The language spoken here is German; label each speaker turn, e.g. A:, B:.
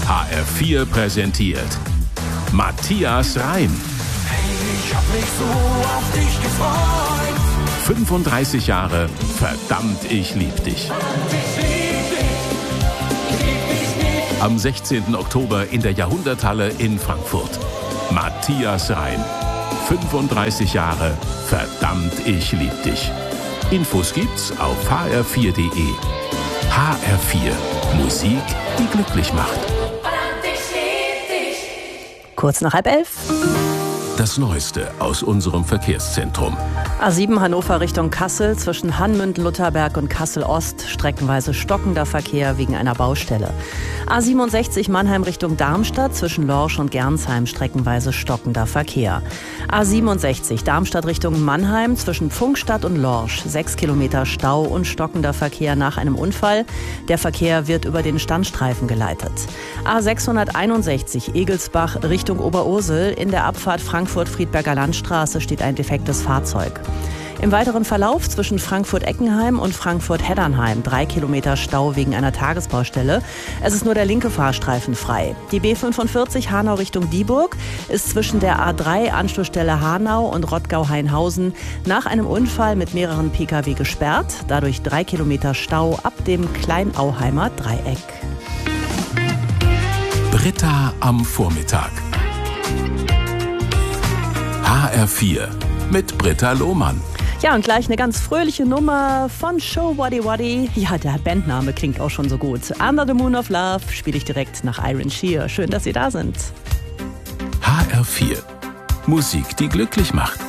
A: HR4 präsentiert Matthias Reim.
B: Hey, ich hab mich so auf dich gefreut.
A: 35 Jahre, verdammt, ich lieb dich. Am 16. Oktober in der Jahrhunderthalle in Frankfurt. Matthias Reim. 35 Jahre, verdammt, ich lieb dich. Infos gibt's auf hr4.de. HR4. Musik, die glücklich macht.
C: Kurz nach 10:30.
A: Das Neueste aus unserem Verkehrszentrum.
C: A7 Hannover Richtung Kassel, zwischen Hanmünden-Lutherberg und Kassel-Ost, streckenweise stockender Verkehr wegen einer Baustelle. A67 Mannheim Richtung Darmstadt, zwischen Lorsch und Gernsheim, streckenweise stockender Verkehr. A67 Darmstadt Richtung Mannheim, zwischen Pfungstadt und Lorsch, 6 Kilometer Stau und stockender Verkehr nach einem Unfall. Der Verkehr wird über den Standstreifen geleitet. A661 Egelsbach Richtung Oberursel, in der Abfahrt Frankfurt-Friedberger Landstraße steht ein defektes Fahrzeug. Im weiteren Verlauf zwischen Frankfurt-Eckenheim und Frankfurt-Heddernheim 3 Kilometer Stau wegen einer Tagesbaustelle. Es ist nur der linke Fahrstreifen frei. Die B45 Hanau Richtung Dieburg ist zwischen der A3 Anschlussstelle Hanau und Rottgau-Hainhausen nach einem Unfall mit mehreren Pkw gesperrt. Dadurch 3 Kilometer Stau ab dem Kleinauheimer Dreieck.
A: Britta am Vormittag. HR4 mit Britta Lohmann.
C: Ja, und gleich eine ganz fröhliche Nummer von Show Waddy Waddy. Ja, der Bandname klingt auch schon so gut. Under the Moon of Love spiele ich direkt nach Iron Shear. Schön, dass Sie da sind.
A: HR4. Musik, die glücklich macht.